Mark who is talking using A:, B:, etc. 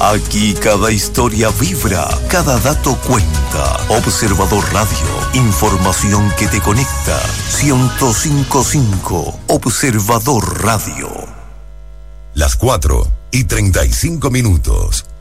A: Aquí cada historia vibra, cada dato cuenta. Observador Radio, información que te conecta. 105.5 Observador Radio.
B: Las 4:35.